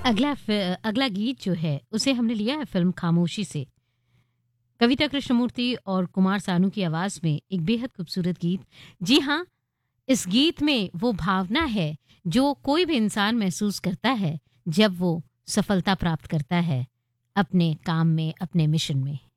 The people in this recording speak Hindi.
अगला गीत जो है उसे हमने लिया है फ़िल्म खामोशी से। कविता कृष्णमूर्ति और कुमार सानू की आवाज़ में एक बेहद खूबसूरत गीत। जी हाँ, इस गीत में वो भावना है जो कोई भी इंसान महसूस करता है जब वो सफलता प्राप्त करता है अपने काम में, अपने मिशन में।